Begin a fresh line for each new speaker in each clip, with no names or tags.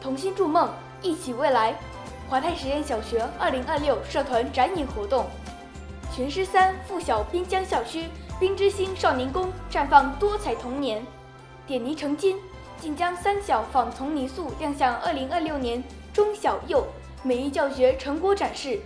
同心筑梦，一起未来。华泰实验小学2026社团展演活动，全师3附小滨江校区滨之星少年宫绽放多彩童年，点泥成金。晋江3小仿丛泥塑亮相2026年中小幼美育教学成果展示。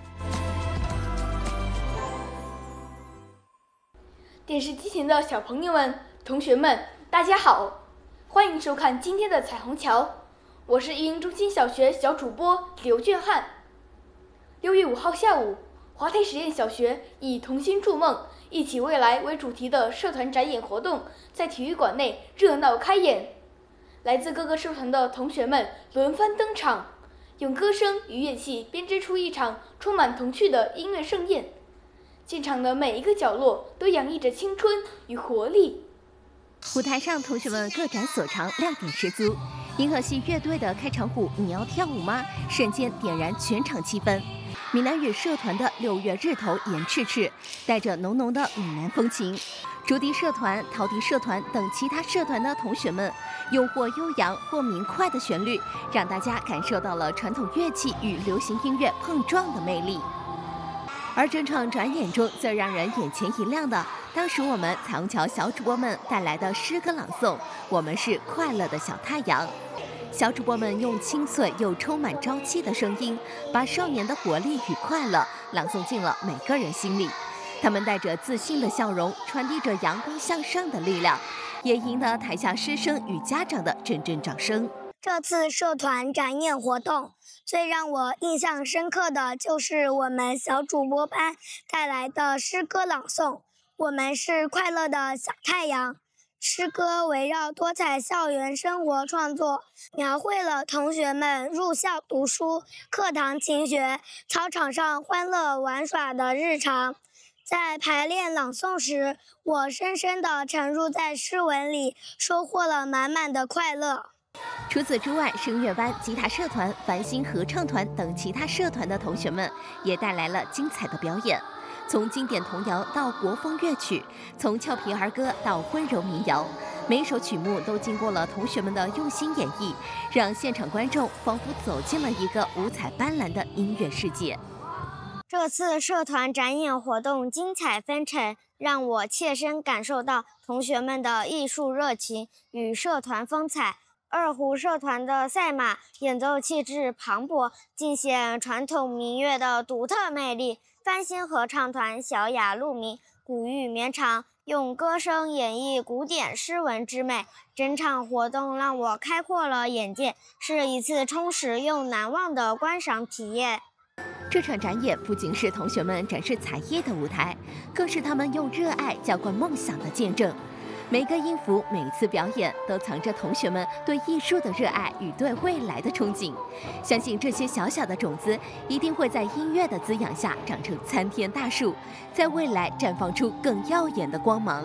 电视机前的小朋友们、同学们，大家好，欢迎收看今天的彩虹桥。我是育英中心小学小主播刘俊汉。6月5号下午，华泰实验小学以同心筑梦，一起未来为主题的社团展演活动在体育馆内热闹开演。来自各个社团的同学们轮番登场，用歌声与乐器编织出一场充满童趣的音乐盛宴。现场的每一个角落都洋溢着青春与活力。
舞台上，同学们各展所长，亮点十足。银河系乐队的开场舞《你要跳舞吗》瞬间点燃全场气氛。闽南语社团的6月日头颜赤赤，带着浓浓的闽南风情。竹笛社团、陶笛社团等其他社团的同学们，用或悠扬或明快的旋律，让大家感受到了传统乐器与流行音乐碰撞的魅力。而整场展演中最让人眼前一亮的，当属我们彩虹桥小主播们带来的诗歌朗诵《我们是快乐的小太阳》。小主播们用清脆又充满朝气的声音，把少年的活力与快乐朗诵进了每个人心里。他们带着自信的笑容，传递着阳光向上的力量，也赢得台下师生与家长的阵阵掌声。
这次社团展演活动最让我印象深刻的就是我们小主播班带来的诗歌朗诵。我们是快乐的小太阳。诗歌围绕多彩校园生活创作，描绘了同学们入校读书、课堂勤学、操场上欢乐玩耍的日常。在排练朗诵时，我深深地沉入在诗文里，收获了满满的快乐。
除此之外，声乐班、吉他社团、繁星合唱团等其他社团的同学们也带来了精彩的表演。从经典童谣到国风乐曲，从俏皮儿歌到温柔民谣，每一首曲目都经过了同学们的用心演绎，让现场观众仿佛走进了一个五彩斑斓的音乐世界。
这次社团展演活动精彩纷呈，让我切身感受到同学们的艺术热情与社团风采。二胡社团的赛马演奏气质磅礴，尽显传统民乐的独特魅力。繁星合唱团小雅鹿鸣，古韵绵长，用歌声演绎古典诗文之美。整场活动让我开阔了眼界，是一次充实又难忘的观赏体验。
这场展演不仅是同学们展示才艺的舞台，更是他们用热爱浇灌梦想的见证。每个音符，每一次表演，都藏着同学们对艺术的热爱与对未来的憧憬。相信这些小小的种子，一定会在音乐的滋养下长成参天大树，在未来绽放出更耀眼的光芒。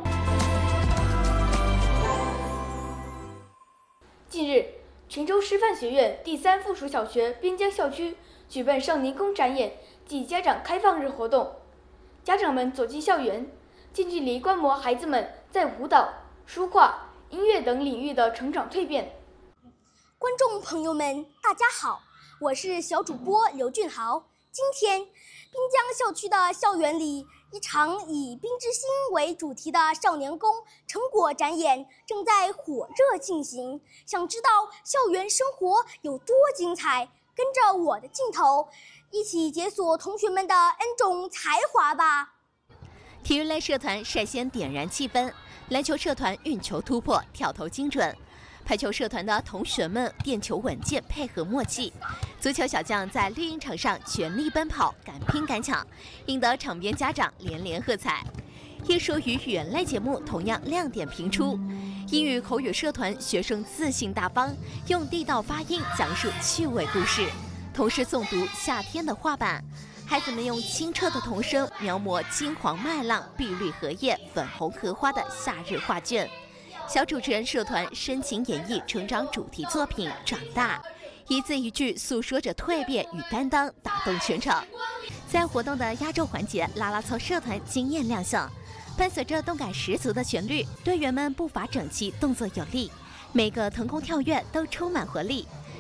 近日，泉州师范学院第3附属小学滨江校区举办少年宫展演暨家长开放日活动，家长们走进校园，近距离观摩孩子们在舞蹈、书画、音乐等领域的成长蜕变。
观众朋友们，大家好，我是小主播刘俊豪。今天，滨江校区的校园里，一场以滨之星为主题的少年宫成果展演正在火热进行。想知道校园生活有多精彩？跟着我的镜头，一起解锁同学们的 N 种才华吧。
体育类社团率先点燃气氛，篮球社团运球突破，跳投精准。排球社团的同学们垫球稳健，配合默契。足球小将在绿茵场上全力奔跑，敢拼敢抢，赢得场边家长连连喝彩。艺术与语言类节目同样亮点频出。英语口语社团学生自信大方，用地道发音讲述趣味故事，同时诵读夏天的画板。孩子们用清澈的童声描摹金黄麦浪、碧绿荷叶、粉红荷花的夏日画卷。小主持人社团深情演绎成长主题作品《长大》，一字一句诉说着蜕变与担当，打动全场。在活动的压轴环节，啦啦操社团惊艳亮相，伴随着动感十足的旋律，队员们步伐整齐，动作有力，每个腾空跳跃都充满活力。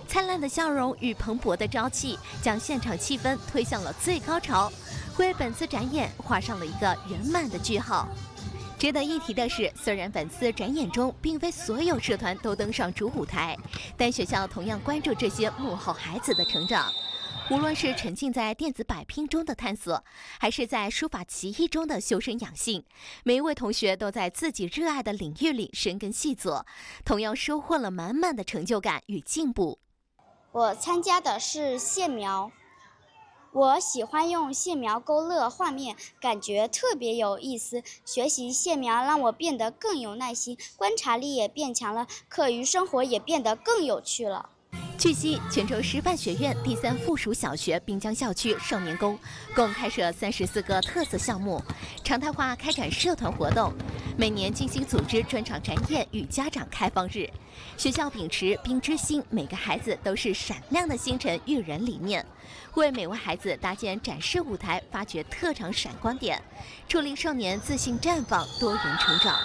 灿烂的笑容与蓬勃的朝气，将现场气氛推向了最高潮，为本次展演画上了一个圆满的句号。值得一提的是，虽然本次展演中并非所有社团都登上主舞台，但学校同样关注这些幕后孩子的成长。无论是沉浸在电子摆拼中的探索，还是在书法棋艺中的修身养性，每一位同学都在自己热爱的领域里深耕细作，同样收获了满满的成就感与进步。
我参加的是线描，我喜欢用线描勾勒画面，感觉特别有意思。学习线描让我变得更有耐心，观察力也变强了，课余生活也变得更有趣了。
据悉，泉州师范学院第3附属小学滨江校区少年宫共开设34个特色项目，常态化开展社团活动，每年精心组织专场展演与家长开放日。学校秉持冰之星，每个孩子都是闪亮的星辰育人理念，为每位孩子搭建展示舞台，发掘特长闪光点，助力少年自信绽放、多元成长。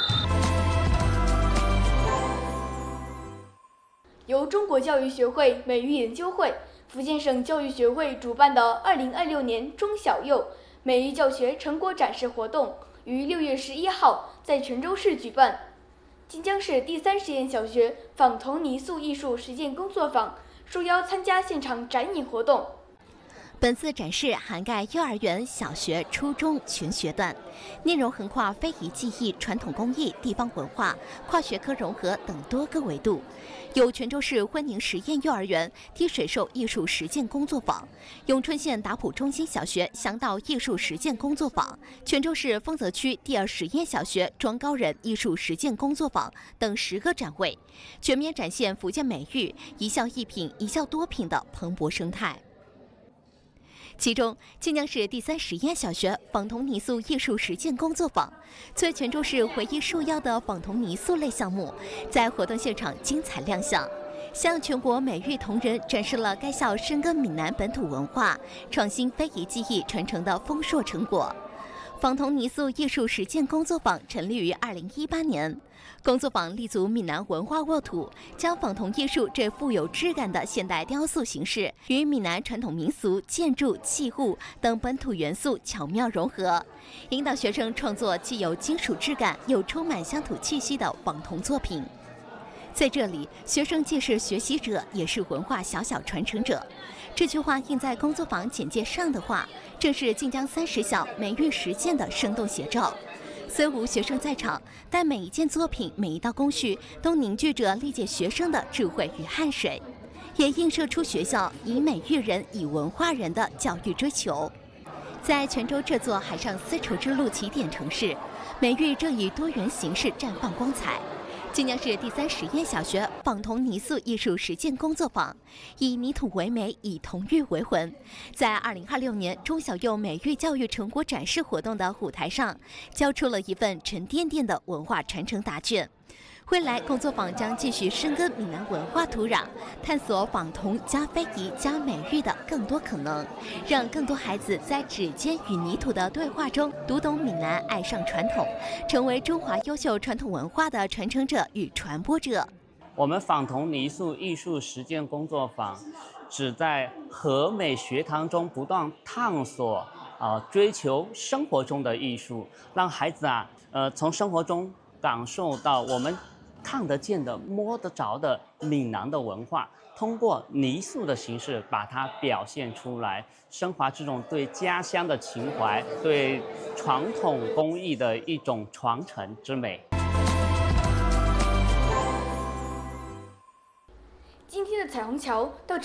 由中国教育学会美育研究会、福建省教育学会主办的2026年中小幼美育教学成果展示活动于6月11号在泉州市举办。晋江市第3实验小学仿铜泥塑艺术实践工作坊受邀参加现场展演活动。
本次展示涵盖幼儿园、小学、初中全学段，内容横跨非遗技艺、传统工艺、地方文化、跨学科融合等多个维度。有泉州市婚宁实验幼儿园滴水兽艺术实践工作坊、永春县达普中心小学乡道艺术实践工作坊、泉州市丰泽区第2实验小学庄高人艺术实践工作坊等10个展位，全面展现福建美育一校一品、一校多品的蓬勃生态。其中，晋江市第3实验小学仿铜泥塑艺术实践工作坊，作为泉州市唯一受邀的仿铜泥塑类项目，在活动现场精彩亮相，向全国美育同仁展示了该校深耕闽南本土文化、创新非遗技艺传承的丰硕成果。仿铜泥塑艺术实践工作坊成立于2018年。工作坊立足闽南文化沃土，将仿铜艺术这富有质感的现代雕塑形式与闽南传统民俗、建筑、器物等本土元素巧妙融合，引导学生创作既有金属质感又充满乡土气息的仿铜作品。在这里，学生既是学习者，也是文化小小传承者。这句话印在工作坊简介上的话，正是晋江30小美育实践的生动写照。虽无学生在场，但每一件作品、每一道工序都凝聚着历届学生的智慧与汗水，也映射出学校以美育人、以文化人的教育追求。在泉州这座海上丝绸之路起点城市，美育正以多元形式绽放光彩。晋江市第3实验小学仿铜泥塑艺术实践工作坊，以泥土为媒，以铜玉为魂，在2026年中小幼美育教育成果展示活动的舞台上，交出了一份沉甸甸的文化传承答卷。未来工作坊将继续深耕闽南文化土壤，探索仿铜加非遗加美育的更多可能，让更多孩子在指尖与泥土的对话中读懂闽南，爱上传统，成为中华优秀传统文化的传承者与传播者。
我们仿铜泥塑艺术实践工作坊旨在和美学堂中不断探索追求生活中的艺术，让孩子从生活中感受到我们看得见的、摸得着的闽南的文化，通过泥塑的形式把它表现出来，升华这种对家乡的情怀、对传统工艺的一种传承之美。
今天的彩虹桥到